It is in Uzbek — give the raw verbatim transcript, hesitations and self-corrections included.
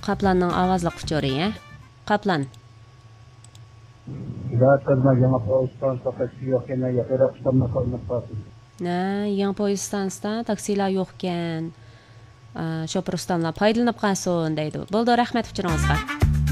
Qaplanning ovozli uchori, ya. Qaplan. Zaten yana poistan taksi yo'q ekan, yaqiroqdan qo'yib qo'ydim. Na, yan poistansda taksilar yo'q ekan. Sho'pirstanlar foydalanib qolsin deydi. Bo'ldi, rahmat uchuringizga.